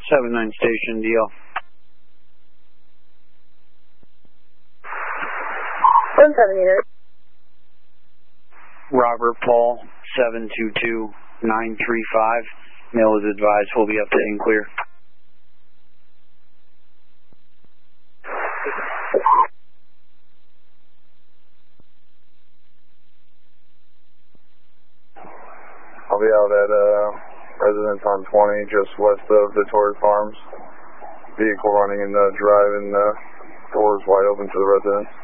79 station deal. 170 unit. Robert Paul 722-935. Mail is advised. We'll be up to and clear. I'll be out at residence on 20, just west of Vittoria Farms. Vehicle running in the drive and the doors wide open to the residence.